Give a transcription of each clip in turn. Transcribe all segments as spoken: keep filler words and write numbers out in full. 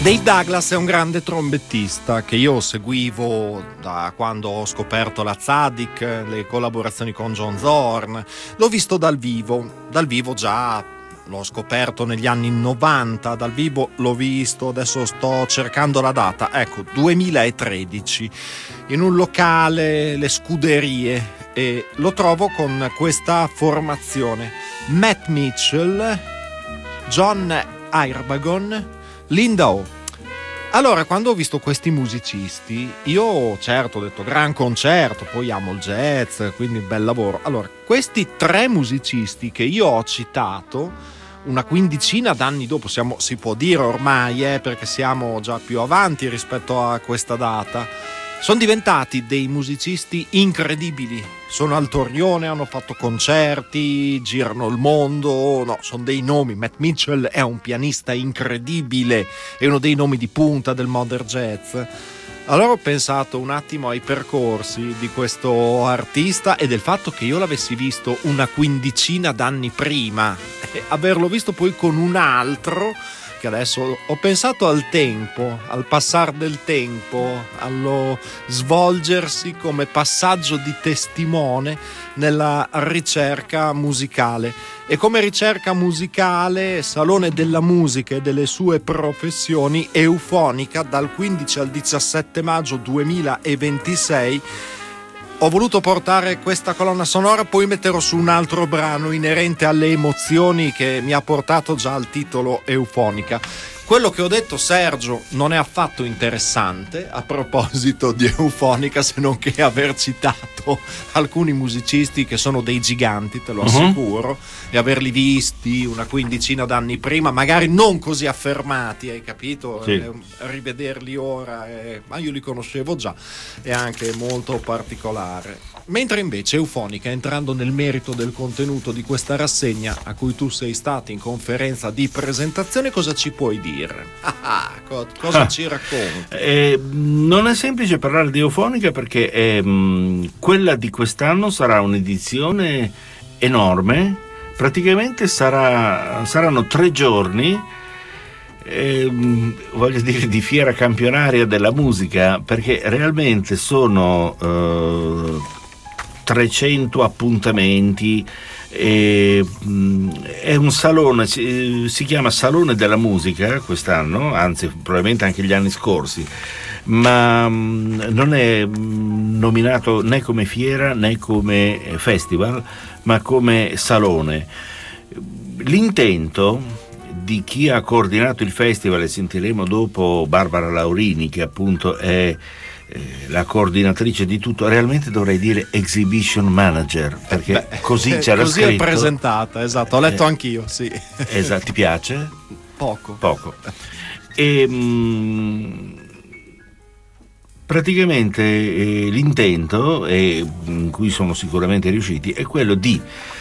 Dave Douglas è un grande trombettista che io seguivo da quando ho scoperto la Tzadik, le collaborazioni con John Zorn. L'ho visto dal vivo, dal vivo già l'ho scoperto negli anni novanta, dal vivo l'ho visto, adesso sto cercando la data, ecco, duemilatredici, in un locale, le Scuderie, e lo trovo con questa formazione: Matt Mitchell, John Irbagon, Linda O. Allora, quando ho visto questi musicisti, io certo ho detto gran concerto, poi amo il jazz, quindi bel lavoro. Allora, questi tre musicisti che io ho citato una quindicina d'anni dopo, siamo, si può dire ormai, eh, perché siamo già più avanti rispetto a questa data, sono diventati dei musicisti incredibili. Sono al Torrione, hanno fatto concerti, girano il mondo, no, sono dei nomi. Matt Mitchell è un pianista incredibile, è uno dei nomi di punta del modern jazz. Allora ho pensato un attimo ai percorsi di questo artista e del fatto che io l'avessi visto una quindicina d'anni prima e averlo visto poi con un altro, che adesso ho pensato al tempo, al passare del tempo, allo svolgersi come passaggio di testimone nella ricerca musicale. E come ricerca musicale, Salone della Musica e delle sue professioni, Eufonica, dal quindici al diciassette maggio duemilaventisei. Ho voluto portare questa colonna sonora, poi metterò su un altro brano inerente alle emozioni che mi ha portato già al titolo Eufonica. Quello che ho detto, Sergio, non è affatto interessante a proposito di Eufonica, se non che aver citato alcuni musicisti che sono dei giganti, te lo assicuro, uh-huh. e averli visti una quindicina d'anni prima, magari non così affermati, hai capito? Sì. Eh, rivederli ora, eh, ma io li conoscevo già, è anche molto particolare. Mentre invece Eufonica, entrando nel merito del contenuto di questa rassegna a cui tu sei stato in conferenza di presentazione, cosa ci puoi dire? Ah, cosa ah, ci racconti? Eh, non è semplice parlare di Eufonica perché eh, quella di quest'anno sarà un'edizione enorme, praticamente sarà, saranno tre giorni, eh, voglio dire, di fiera campionaria della musica, perché realmente sono eh, trecento appuntamenti. E, mh, è un salone, si, si chiama Salone della Musica quest'anno, anzi probabilmente anche gli anni scorsi, ma mh, non è mh, nominato né come fiera né come festival, ma come salone. L'intento di chi ha coordinato il festival, e sentiremo dopo Barbara Laurini, che appunto è la coordinatrice di tutto, realmente dovrei dire exhibition manager, perché Beh, così c'era così scritto. Così è presentata, esatto, ho letto eh, anch'io, sì. Esatto, ti piace? Poco. Poco. E mh, praticamente eh, l'intento, e in cui sono sicuramente riusciti, è quello di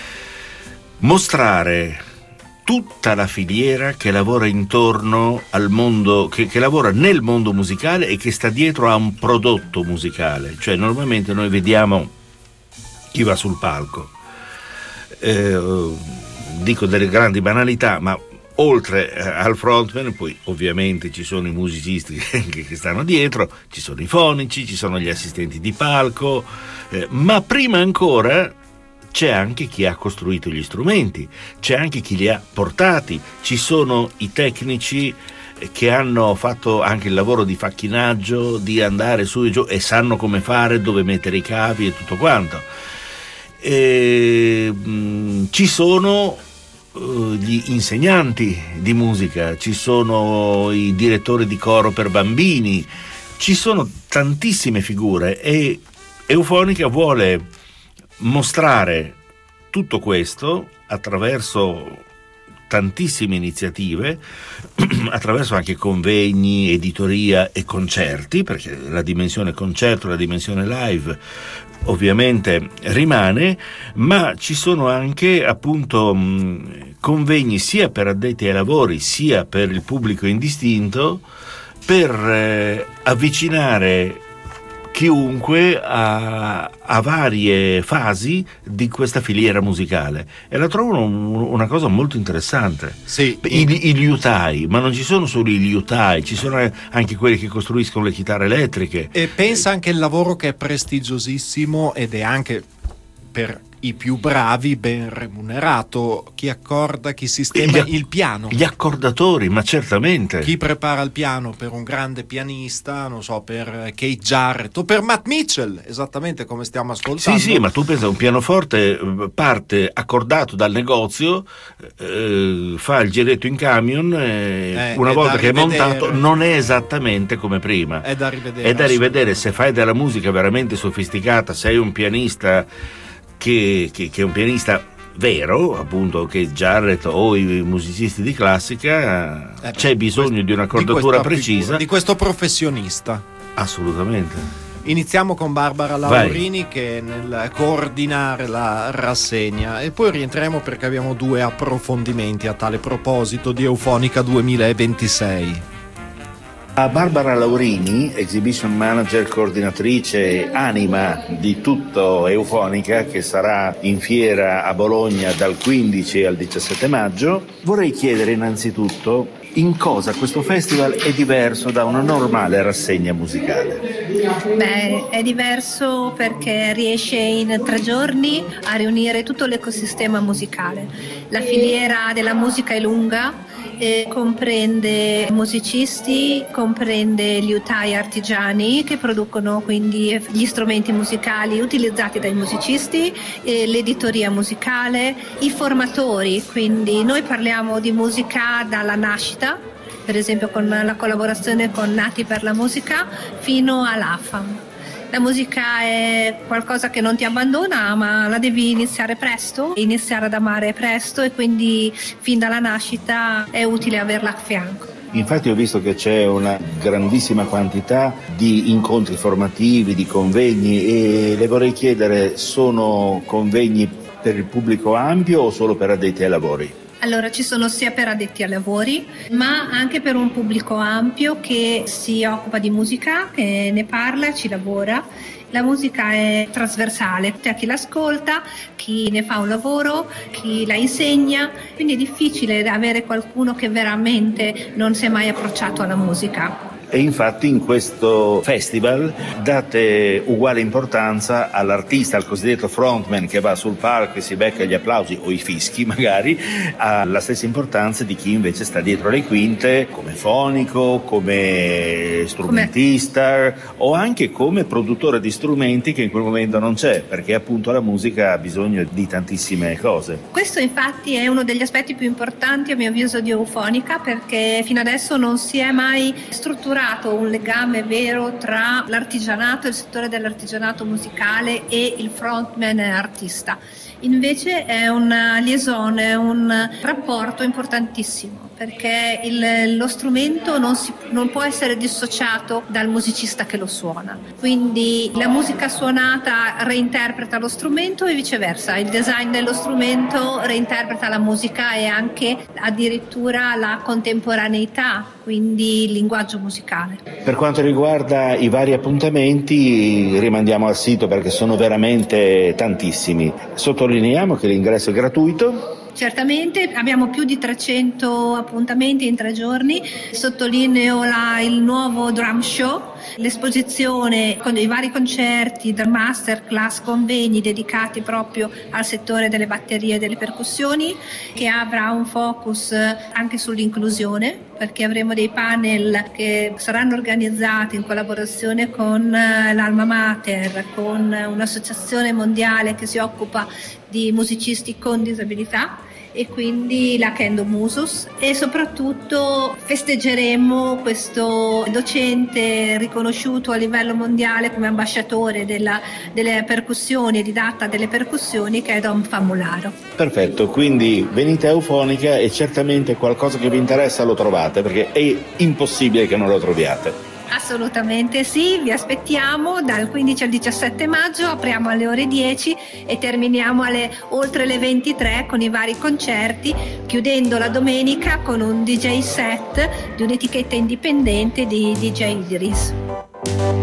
mostrare tutta la filiera che lavora intorno al mondo, che, che lavora nel mondo musicale e che sta dietro a un prodotto musicale. Cioè normalmente noi vediamo chi va sul palco, eh, dico delle grandi banalità, ma oltre eh, al frontman poi ovviamente ci sono i musicisti che, che stanno dietro, ci sono i fonici, ci sono gli assistenti di palco, eh, ma prima ancora c'è anche chi ha costruito gli strumenti, c'è anche chi li ha portati, ci sono i tecnici che hanno fatto anche il lavoro di facchinaggio, di andare su e giù e sanno come fare, dove mettere i cavi e tutto quanto. E, mh, ci sono uh, gli insegnanti di musica, ci sono i direttori di coro per bambini, ci sono tantissime figure e Eufonica vuole mostrare tutto questo attraverso tantissime iniziative, attraverso anche convegni, editoria e concerti, perché la dimensione concerto, la dimensione live ovviamente rimane, ma ci sono anche appunto convegni sia per addetti ai lavori sia per il pubblico indistinto, per eh, avvicinare chiunque a, a varie fasi di questa filiera musicale, e la trovo un, una cosa molto interessante. Sì, I, i liutai, ma non ci sono solo i liutai, ci sono anche quelli che costruiscono le chitarre elettriche. E pensa anche al lavoro che è prestigiosissimo ed è anche per i più bravi ben remunerato: chi accorda, chi sistema Gli, il piano, gli accordatori, ma certamente chi prepara il piano per un grande pianista, non so, per Keith Jarrett o per Matt Mitchell, esattamente come stiamo ascoltando. Sì, sì, ma tu pensa, un pianoforte parte accordato dal negozio, eh, fa il giretto in camion, eh, Eh, una è volta da che è rivedere. montato non è esattamente come prima. È da rivedere, È da rivedere. Se fai della musica veramente sofisticata, sei un pianista che, che, che è un pianista vero, appunto, che Jarrett o i musicisti di classica, eh, c'è bisogno quest- di un'accordatura di precisa. figura, di questo professionista. Assolutamente. Iniziamo con Barbara Laurini, Vai. che nel coordinare la rassegna, e poi rientriamo perché abbiamo due approfondimenti a tale proposito di Eufonica duemilaventisei. A Barbara Laurini, exhibition manager, coordinatrice, anima di tutto Eufonica, che sarà in fiera a Bologna dal quindici al diciassette maggio, vorrei chiedere innanzitutto in cosa questo festival è diverso da una normale rassegna musicale. Beh, è diverso perché riesce in tre giorni a riunire tutto l'ecosistema musicale. La filiera della musica è lunga, e comprende musicisti, comprende liutai artigiani che producono quindi gli strumenti musicali utilizzati dai musicisti, e l'editoria musicale, i formatori, quindi noi parliamo di musica dalla nascita, per esempio con la collaborazione con Nati per la musica, fino all'A F A M. La musica è qualcosa che non ti abbandona, ma la devi iniziare presto, iniziare ad amare presto, e quindi fin dalla nascita è utile averla a fianco. Infatti ho visto che c'è una grandissima quantità di incontri formativi, di convegni, e le vorrei chiedere, sono convegni per il pubblico ampio o solo per addetti ai lavori? Allora, ci sono sia per addetti ai lavori, ma anche per un pubblico ampio che si occupa di musica, che ne parla, ci lavora. La musica è trasversale, c'è chi l'ascolta, chi ne fa un lavoro, chi la insegna, quindi è difficile avere qualcuno che veramente non si è mai approcciato alla musica. E infatti in questo festival date uguale importanza all'artista, al cosiddetto frontman che va sul palco e si becca gli applausi o i fischi magari, ha la stessa importanza di chi invece sta dietro le quinte come fonico, come strumentista come... o anche come produttore di strumenti, che in quel momento non c'è, perché appunto la musica ha bisogno di tantissime cose. Questo infatti è uno degli aspetti più importanti a mio avviso di Eufonica, perché fino adesso non si è mai strutturato un legame vero tra l'artigianato, il settore dell'artigianato musicale, e il frontman artista. Invece è una liaison, è un rapporto importantissimo, perché il, lo strumento non, si, non può essere dissociato dal musicista che lo suona. Quindi la musica suonata reinterpreta lo strumento e viceversa, il design dello strumento reinterpreta la musica e anche addirittura la contemporaneità, quindi il linguaggio musicale. Per quanto riguarda i vari appuntamenti, rimandiamo al sito perché sono veramente tantissimi. Sottolineiamo che l'ingresso è gratuito. Certamente, abbiamo più di trecento appuntamenti in tre giorni. Sottolineo la, il nuovo drum show, l'esposizione con i vari concerti, masterclass, convegni dedicati proprio al settore delle batterie e delle percussioni, che avrà un focus anche sull'inclusione, perché avremo dei panel che saranno organizzati in collaborazione con l'Alma Mater, con un'associazione mondiale che si occupa di musicisti con disabilità, e quindi la Kendo Musus, e soprattutto festeggeremo questo docente riconosciuto a livello mondiale come ambasciatore della, delle percussioni e didatta delle percussioni, che è Don Famularo. Perfetto, quindi venite a Eufonica e certamente qualcosa che vi interessa lo trovate, perché è impossibile che non lo troviate. Assolutamente sì, vi aspettiamo dal quindici al diciassette maggio, apriamo alle ore dieci e terminiamo alle, oltre le ventitré con i vari concerti, chiudendo la domenica con un D J set di un'etichetta indipendente di D J Idris.